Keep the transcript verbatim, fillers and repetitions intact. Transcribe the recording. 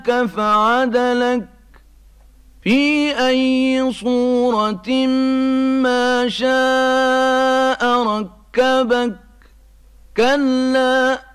فعدلك في أي صورة ما شاء ركبك كلا